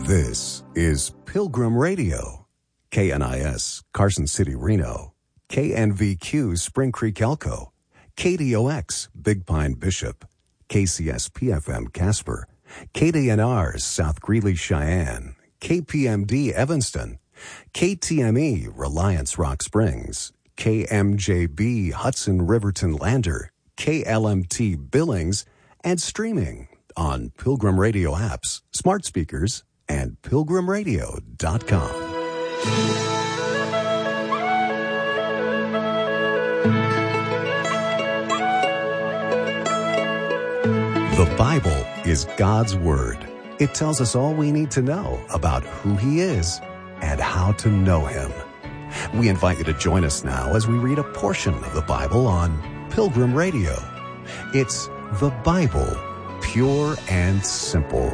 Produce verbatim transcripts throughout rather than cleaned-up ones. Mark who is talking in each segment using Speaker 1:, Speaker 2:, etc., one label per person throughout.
Speaker 1: This is Pilgrim Radio, K N I S, Carson City, Reno, K N V Q, Spring Creek, Elko, K D O X, Big Pine, Bishop, K C S P F M, Casper, K D N R, South Greeley, Cheyenne, K P M D, Evanston, K T M E, Reliance, Rock Springs, K M J B, Hudson, Riverton, Lander, K L M T, Billings, and streaming on Pilgrim Radio apps, smart speakers, and pilgrim radio dot com. The Bible is God's Word. It tells us all we need to know about who He is and how to know Him. We invite you to join us now as we read a portion of the Bible on Pilgrim Radio. It's the Bible, pure and simple.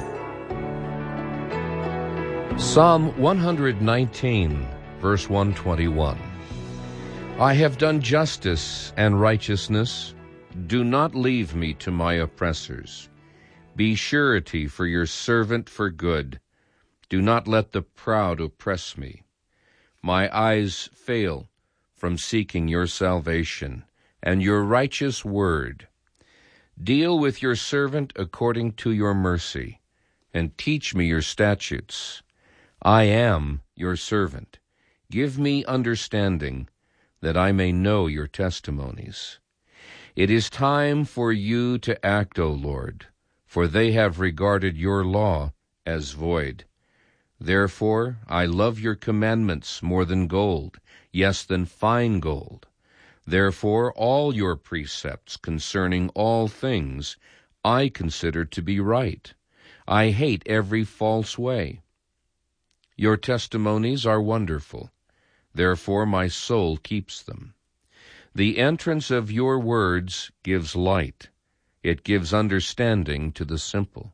Speaker 2: Psalm one nineteen, verse one twenty-one. I have done justice and righteousness. Do not leave me to my oppressors. Be surety for your servant for good. Do not let the proud oppress me. My eyes fail from seeking your salvation and your righteous word. Deal with your servant according to your mercy, and teach me your statutes. I am your servant. Give me understanding, that I may know your testimonies. It is time for you to act, O Lord, for they have regarded your law as void. Therefore I love your commandments more than gold, yes, than fine gold. Therefore all your precepts concerning all things I consider to be right. I hate every false way. Your testimonies are wonderful. Therefore my soul keeps them. The entrance of your words gives light. It gives understanding to the simple.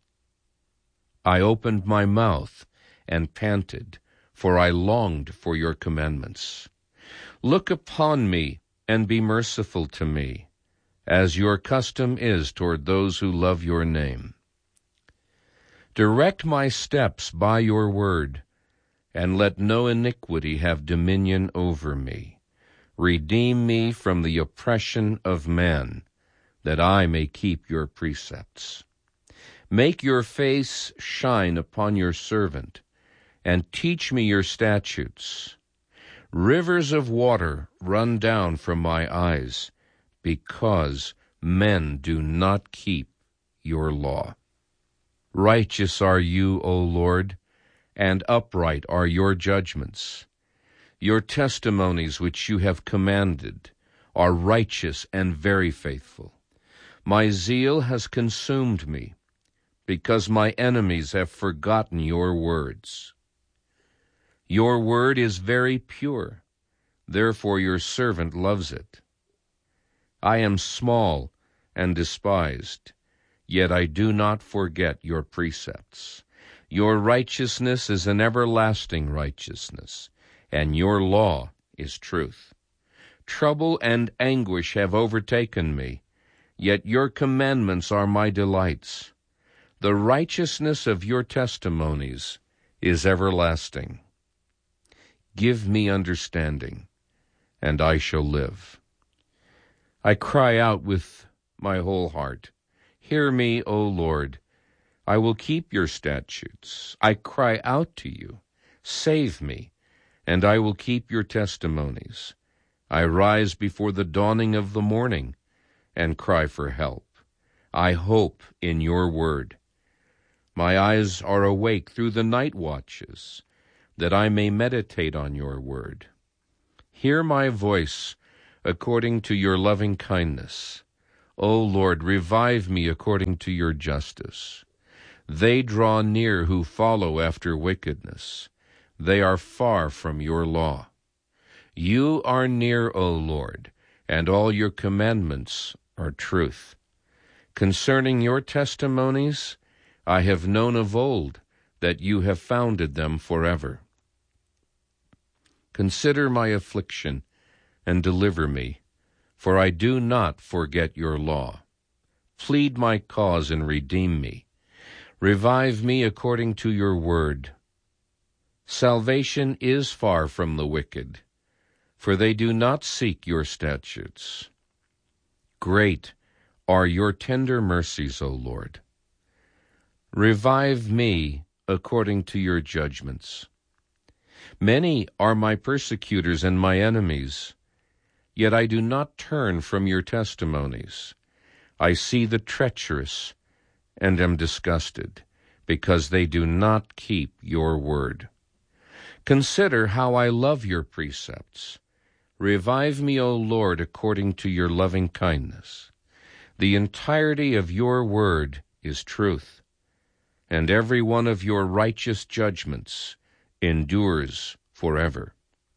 Speaker 2: I opened my mouth and panted, for I longed for your commandments. Look upon me and be merciful to me, as your custom is toward those who love your name. Direct my steps by your word, and let no iniquity have dominion over me. Redeem me from the oppression of man, that I may keep your precepts. Make your face shine upon your servant, and teach me your statutes. Rivers of water run down from my eyes, because men do not keep your law. Righteous are you, O Lord, and upright are your judgments. Your testimonies which you have commanded are righteous and very faithful. My zeal has consumed me, because my enemies have forgotten your words. Your word is very pure, therefore your servant loves it. I am small and despised, yet I do not forget your precepts. Your righteousness is an everlasting righteousness, and your law is truth. Trouble and anguish have overtaken me, yet your commandments are my delights. The righteousness of your testimonies is everlasting. Give me understanding, and I shall live. I cry out with my whole heart. Hear me, O Lord. I will keep your statutes. I cry out to you. Save me, and I will keep your testimonies. I rise before the dawning of the morning and cry for help. I hope in your word. My eyes are awake through the night watches, that I may meditate on your word. Hear my voice according to your loving kindness. O Lord, revive me according to your justice. They draw near who follow after wickedness. They are far from your law. You are near, O Lord, and all your commandments are truth. Concerning your testimonies, I have known of old that you have founded them forever. Consider my affliction and deliver me, for I do not forget your law. Plead my cause and redeem me. Revive me according to your word. Salvation is far from the wicked, for they do not seek your statutes. Great are your tender mercies, O Lord. Revive me according to your judgments. Many are my persecutors and my enemies, yet I do not turn from your testimonies. I see the treacherous and am disgusted, because they do not keep your word. Consider how I love your precepts. Revive me, O Lord, according to your loving kindness. The entirety of your word is truth, and every one of your righteous judgments endures forever.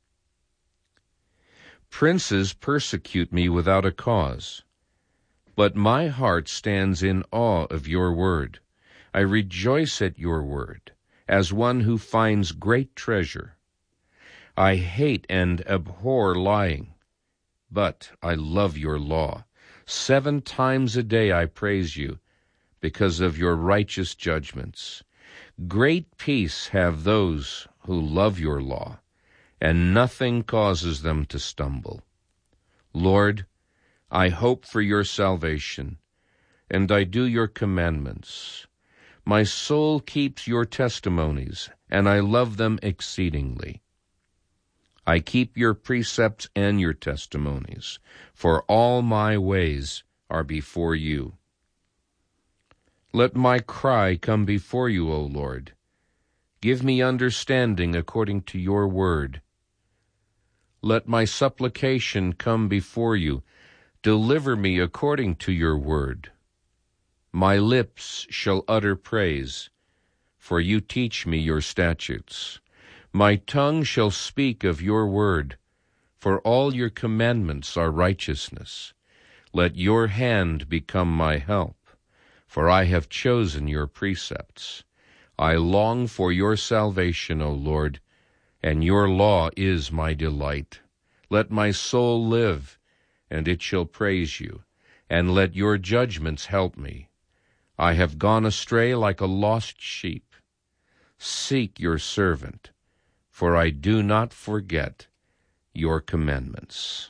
Speaker 2: Princes persecute me without a cause, but my heart stands in awe of your word. I rejoice at your word, as one who finds great treasure. I hate and abhor lying, but I love your law. Seven times a day I praise you, because of your righteous judgments. Great peace have those who love your law, and nothing causes them to stumble. Lord, I hope for your salvation, and I do your commandments. My soul keeps your testimonies, and I love them exceedingly. I keep your precepts and your testimonies, for all my ways are before you. Let my cry come before you, O Lord. Give me understanding according to your word. Let my supplication come before you. Deliver me according to your word. My lips shall utter praise, for you teach me your statutes. My tongue shall speak of your word, for all your commandments are righteousness. Let your hand become my help, for I have chosen your precepts. I long for your salvation, O Lord, and your law is my delight. Let my soul live, and it shall praise you, and let your judgments help me. I have gone astray like a lost sheep. Seek your servant, for I do not forget your commandments.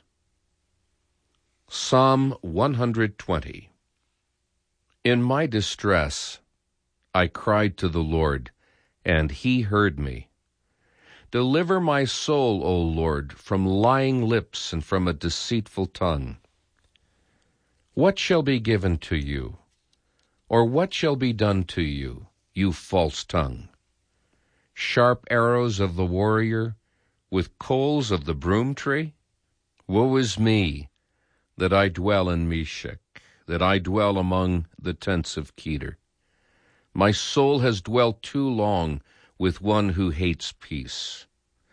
Speaker 2: Psalm one hundred twenty. In my distress I cried to the Lord, and he heard me. Deliver my soul, O Lord, from lying lips and from a deceitful tongue. What shall be given to you? Or what shall be done to you, you false tongue? Sharp arrows of the warrior, with coals of the broom tree? Woe is me, that I dwell in Meshech, that I dwell among the tents of Kedar. My soul has dwelt too long with one who hates peace.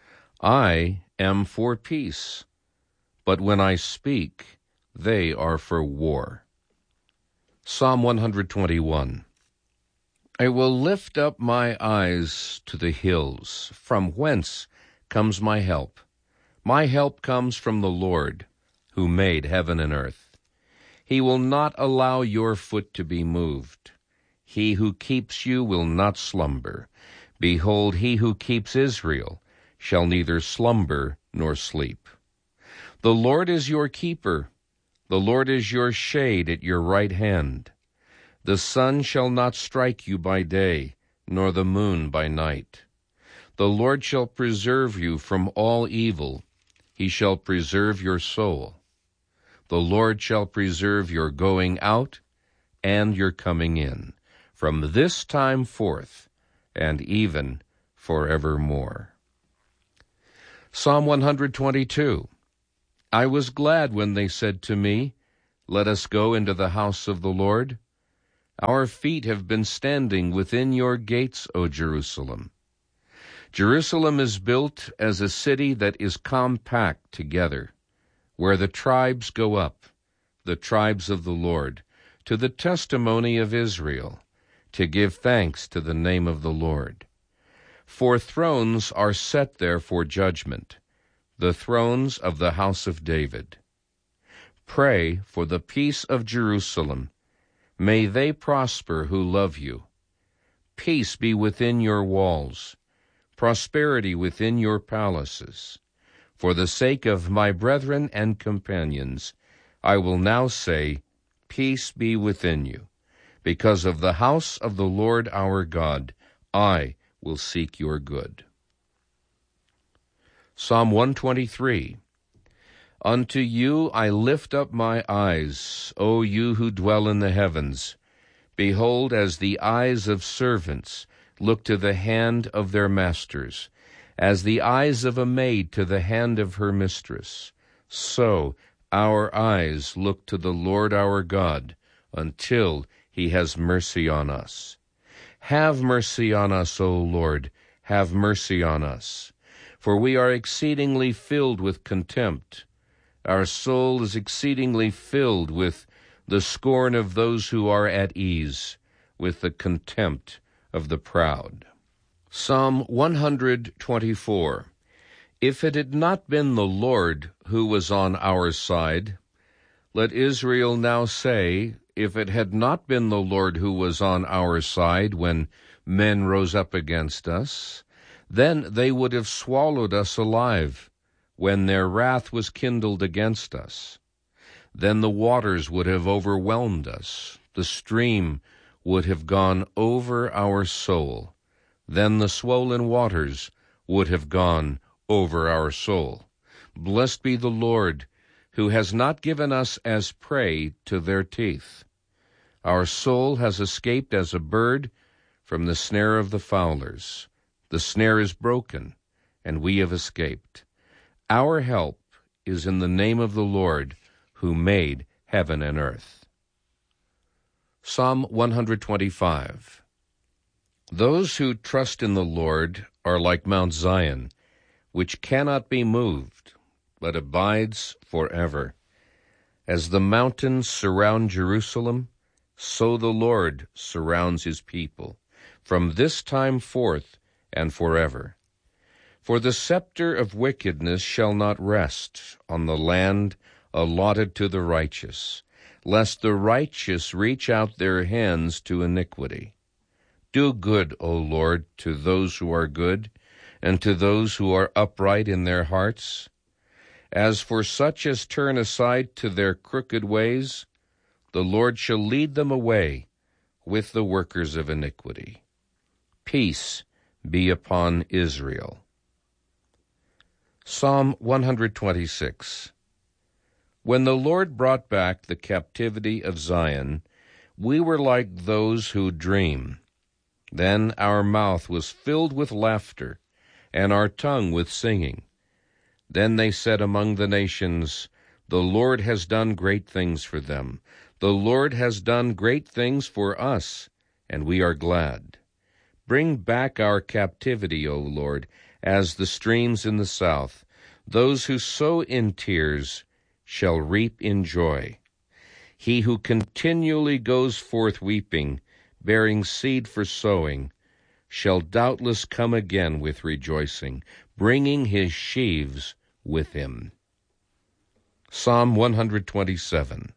Speaker 2: I am for peace, but when I speak, they are for war. Psalm one hundred twenty-one. I will lift up my eyes to the hills. From whence comes my help? My help comes from the Lord, who made heaven and earth. He will not allow your foot to be moved. He who keeps you will not slumber. Behold, he who keeps Israel shall neither slumber nor sleep. The Lord is your keeper. The Lord is your shade at your right hand. The sun shall not strike you by day, nor the moon by night. The Lord shall preserve you from all evil. He shall preserve your soul. The Lord shall preserve your going out and your coming in, from this time forth and even forevermore. Psalm one hundred twenty-two. I was glad when they said to me, let us go into the house of the Lord. Our feet have been standing within your gates, O Jerusalem. Jerusalem is built as a city that is compact together, where the tribes go up, the tribes of the Lord, to the testimony of Israel, to give thanks to the name of the Lord. For thrones are set there for judgment, the thrones of the house of David. Pray for the peace of Jerusalem. May they prosper who love you. Peace be within your walls. prosperity within your palaces. For the sake of my brethren and companions, I will now say, peace be within you. Because of the house of the Lord our God, I will seek your good. Psalm one twenty-three. Unto you I lift up my eyes, O you who dwell in the heavens. Behold, as the eyes of servants look to the hand of their masters, as the eyes of a maid to the hand of her mistress, so our eyes look to the Lord our God, until he has mercy on us. Have mercy on us, O Lord, have mercy on us. For we are exceedingly filled with contempt. Our soul is exceedingly filled with the scorn of those who are at ease, with the contempt of the proud. Psalm one twenty-four. If it had not been the Lord who was on our side, let Israel now say, if it had not been the Lord who was on our side when men rose up against us, then they would have swallowed us alive when their wrath was kindled against us. Then the waters would have overwhelmed us, the stream would have gone over our soul. Then the swollen waters would have gone over our soul. Blessed be the Lord, who has not given us as prey to their teeth. Our soul has escaped as a bird from the snare of the fowlers. The snare is broken, and we have escaped. Our help is in the name of the Lord, who made heaven and earth. Psalm one twenty-five. Those who trust in the Lord are like Mount Zion, which cannot be moved, but abides forever. As the mountains surround Jerusalem, so the Lord surrounds his people, from this time forth and forever. For the scepter of wickedness shall not rest on the land allotted to the righteous, lest the righteous reach out their hands to iniquity. Do good, O Lord, to those who are good, and to those who are upright in their hearts. As for such as turn aside to their crooked ways, the Lord shall lead them away with the workers of iniquity. Peace be upon Israel. Psalm one twenty-six. When the Lord brought back the captivity of Zion, we were like those who dream. Then our mouth was filled with laughter, and our tongue with singing. Then they said among the nations, the Lord has done great things for them. The Lord has done great things for us, and we are glad. Bring back our captivity, O Lord, as the streams in the south. Those who sow in tears shall reap in joy. He who continually goes forth weeping, bearing seed for sowing, shall doubtless come again with rejoicing, bringing his sheaves with him. Psalm one twenty-seven.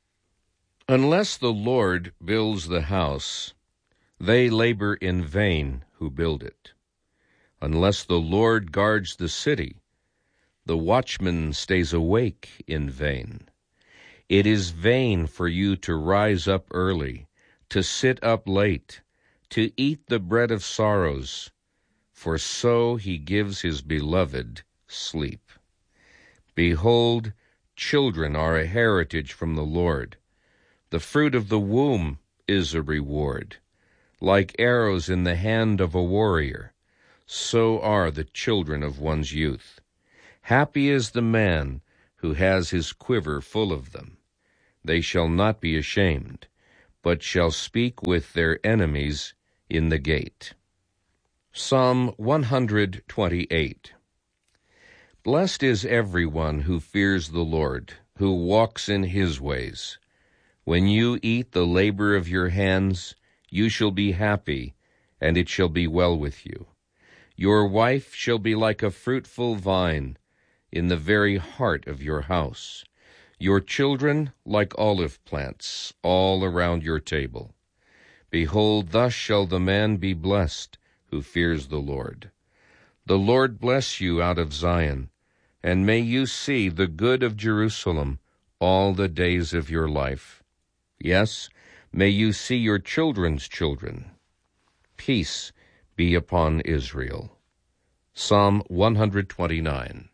Speaker 2: Unless the Lord builds the house, they labor in vain who build it. Unless the Lord guards the city, the watchman stays awake in vain. It is vain for you to rise up early, to sit up late, to eat the bread of sorrows, for so he gives his beloved sleep. Behold, children are a heritage from the Lord. The fruit of the womb is a reward. Like arrows in the hand of a warrior, so are the children of one's youth. Happy is the man who has his quiver full of them. They shall not be ashamed, but shall speak with their enemies in the gate. Psalm one twenty-eight. Blessed is everyone who fears the Lord, who walks in his ways. When you eat the labor of your hands, you shall be happy, and it shall be well with you. Your wife shall be like a fruitful vine in the very heart of your house, your children like olive plants all around your table. Behold, thus shall the man be blessed who fears the Lord. The Lord bless you out of Zion, and may you see the good of Jerusalem all the days of your life. Yes, may you see your children's children. Peace be upon Israel. Psalm one twenty-nine.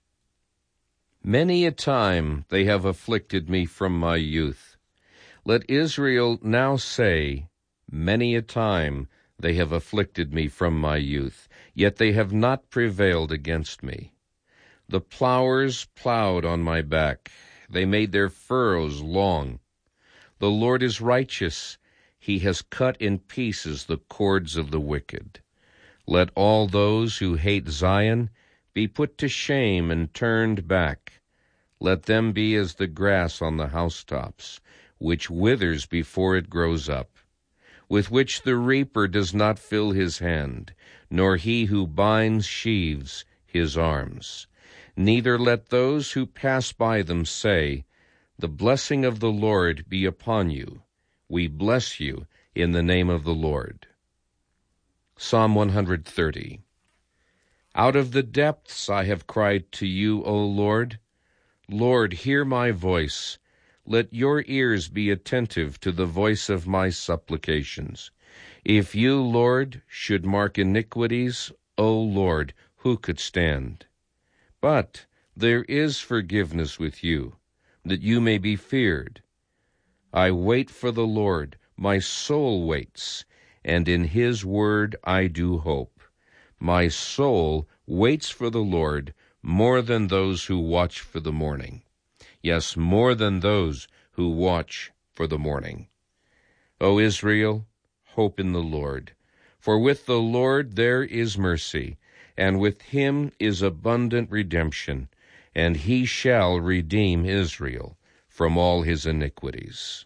Speaker 2: Many a time they have afflicted me from my youth. Let Israel now say, many a time they have afflicted me from my youth, yet they have not prevailed against me. The plowers plowed on my back, they made their furrows long. The Lord is righteous, he has cut in pieces the cords of the wicked. Let all those who hate Zion be put to shame and turned back. Let them be as the grass on the housetops, which withers before it grows up, with which the reaper does not fill his hand, nor he who binds sheaves his arms. Neither let those who pass by them say, the blessing of the Lord be upon you. We bless you in the name of the Lord. Psalm one thirty. Out of the depths I have cried to you, O Lord. Lord, hear my voice. Let your ears be attentive to the voice of my supplications. If you, Lord, should mark iniquities, O Lord, who could stand? But there is forgiveness with you, that you may be feared. I wait for the Lord, my soul waits, and in his word I do hope. My soul waits for the Lord more than those who watch for the morning. Yes, more than those who watch for the morning. O Israel, hope in the Lord. For with the Lord there is mercy, and with him is abundant redemption, and he shall redeem Israel from all his iniquities.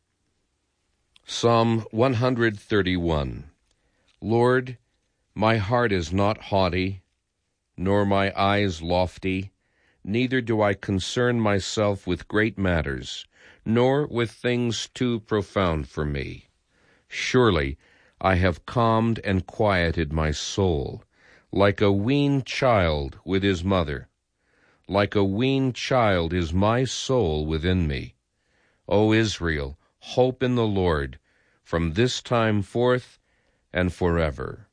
Speaker 2: Psalm one thirty-one. Lord, my heart is not haughty, nor my eyes lofty, neither do I concern myself with great matters, nor with things too profound for me. Surely I have calmed and quieted my soul, like a weaned child with his mother. Like a weaned child is my soul within me. O Israel, hope in the Lord, from this time forth and forever.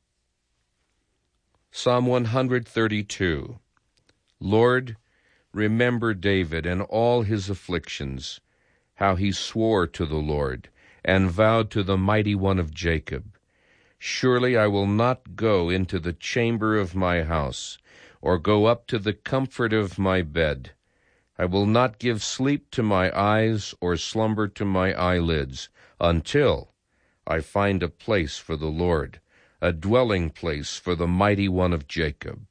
Speaker 2: Psalm one thirty-two. Lord, remember David and all his afflictions, how he swore to the Lord, and vowed to the Mighty One of Jacob. Surely I will not go into the chamber of my house, or go up to the comfort of my bed. I will not give sleep to my eyes, or slumber to my eyelids, until I find a place for the Lord, a dwelling place for the Mighty One of Jacob.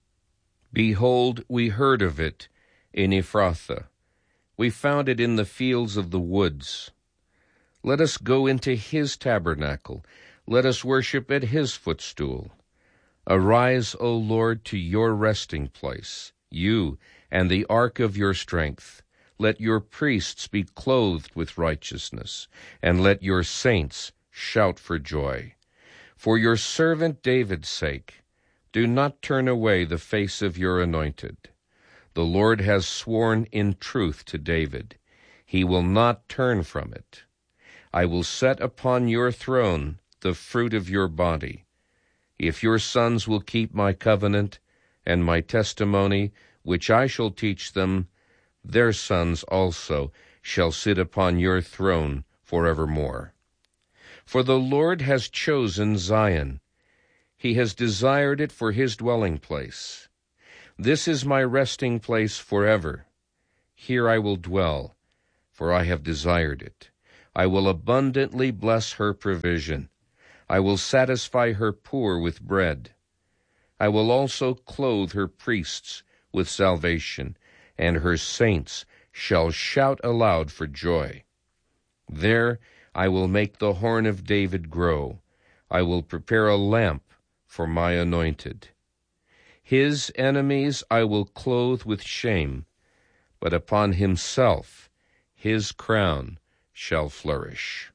Speaker 2: Behold, we heard of it in Ephrathah. We found it in the fields of the woods. Let us go into his tabernacle. Let us worship at his footstool. Arise, O Lord, to your resting place, you and the ark of your strength. Let your priests be clothed with righteousness, and let your saints shout for joy. For your servant David's sake, do not turn away the face of your anointed. The Lord has sworn in truth to David. He will not turn from it. I will set upon your throne the fruit of your body. If your sons will keep my covenant and my testimony, which I shall teach them, their sons also shall sit upon your throne forevermore. For the Lord has chosen Zion. He has desired it for his dwelling place. This is my resting place forever. Here I will dwell, for I have desired it. I will abundantly bless her provision. I will satisfy her poor with bread. I will also clothe her priests with salvation, and her saints shall shout aloud for joy. There I will make the horn of David grow. I will prepare a lamp for my anointed. His enemies I will clothe with shame, but upon himself his crown shall flourish.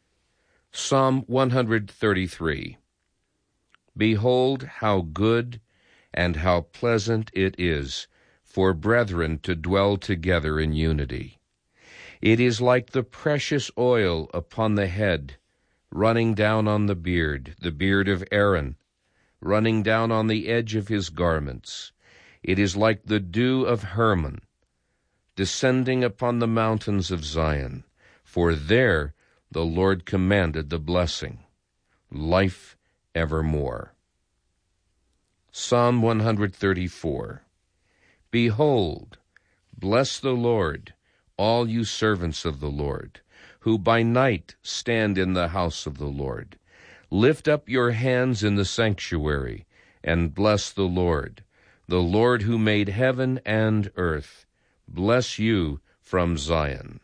Speaker 2: Psalm one thirty-three. Behold, how good and how pleasant it is for brethren to dwell together in unity. It is like the precious oil upon the head, running down on the beard, the beard of Aaron, running down on the edge of his garments. It is like the dew of Hermon, descending upon the mountains of Zion. For there the Lord commanded the blessing, life evermore. Psalm one thirty-four. Behold, bless the Lord, all you servants of the Lord, who by night stand in the house of the Lord. Lift up your hands in the sanctuary, and bless the Lord, the Lord who made heaven and earth. Bless you from Zion.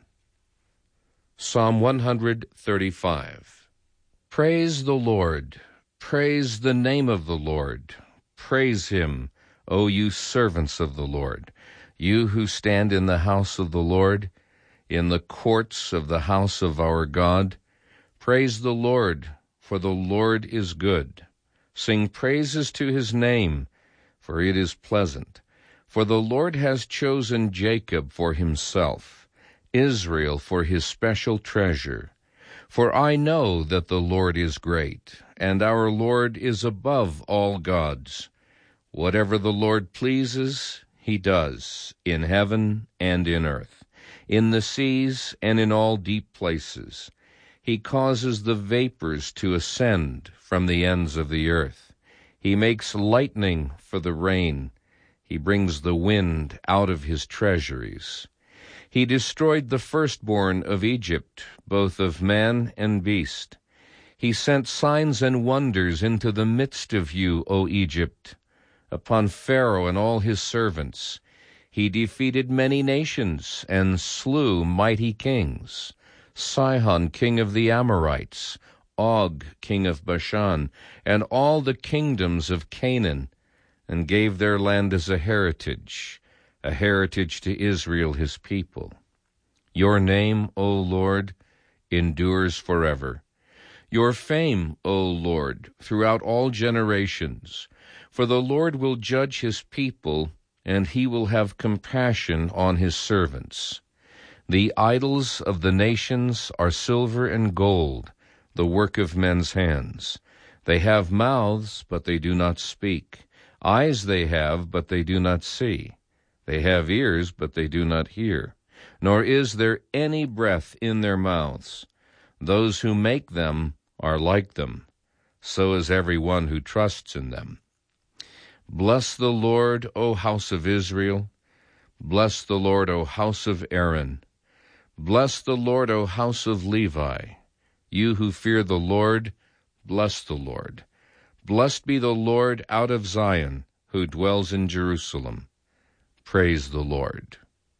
Speaker 2: Psalm one thirty-five. Praise the Lord, praise the name of the Lord. Praise him, O you servants of the Lord, you who stand in the house of the Lord, in the courts of the house of our God. Praise the Lord, for the Lord is good. Sing praises to his name, for it is pleasant. For the Lord has chosen Jacob for himself, Israel for his special treasure. For I know that the Lord is great, and our Lord is above all gods. Whatever the Lord pleases, he does, in heaven and in earth, in the seas and in all deep places. He causes the vapors to ascend from the ends of the earth. He makes lightning for the rain. He brings the wind out of his treasuries. He destroyed the firstborn of Egypt, both of man and beast. He sent signs and wonders into the midst of you, O Egypt, upon Pharaoh and all his servants. He defeated many nations and slew mighty kings, Sihon, king of the Amorites, Og, king of Bashan, and all the kingdoms of Canaan, and gave their land as a heritage, a heritage to Israel his people. Your name, O Lord, endures forever. Your fame, O Lord, throughout all generations. For the Lord will judge his people, and he will have compassion on his servants. The idols of the nations are silver and gold, the work of men's hands. They have mouths, but they do not speak. Eyes they have, but they do not see. They have ears, but they do not hear. Nor is there any breath in their mouths. Those who make them are like them. So is every one who trusts in them. Bless the Lord, O house of Israel. Bless the Lord, O house of Aaron. Bless the Lord, O house of Levi. You who fear the Lord, bless the Lord. Blessed be the Lord out of Zion, who dwells in Jerusalem. Praise the Lord.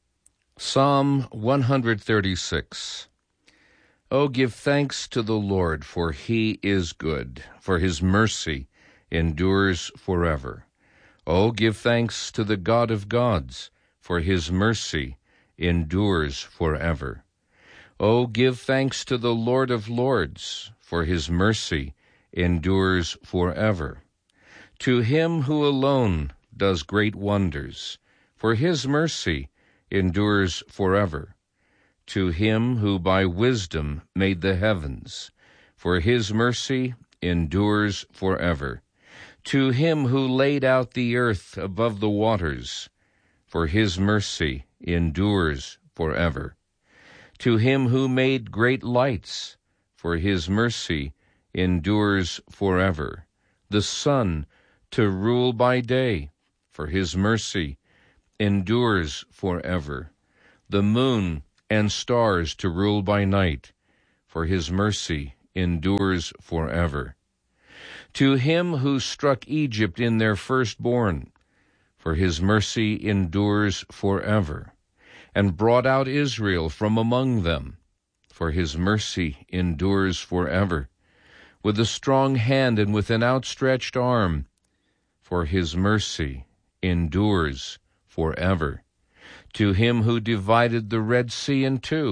Speaker 2: Psalm one thirty-six. O give thanks to the Lord, for he is good, for his mercy endures forever. O give thanks to the God of gods, for his mercy endures forever. O give thanks to the Lord of lords, for his mercy endures forever. To him who alone does great wonders, for his mercy endures forever. To him who by wisdom made the heavens, for his mercy endures forever. To him who laid out the earth above the waters, for his mercy endures forever. To him who made great lights, for his mercy endures forever. The sun to rule by day, for his mercy endures forever. The moon and stars to rule by night, for his mercy endures forever. To him who struck Egypt in their firstborn, for his mercy endures forever, and brought out Israel from among them, for his mercy endures forever, with a strong hand and with an outstretched arm, for his mercy endures forever. To him who divided the Red Sea in two,